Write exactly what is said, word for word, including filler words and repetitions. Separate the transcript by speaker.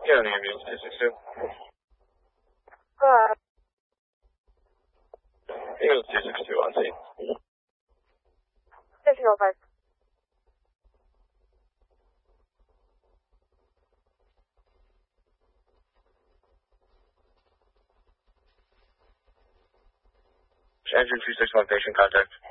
Speaker 1: Yeah, on the ambulance, two six two.
Speaker 2: Uh,
Speaker 1: Ambulance two six two on scene.
Speaker 2: fifteen oh five.
Speaker 1: Andrew two six one, patient contact.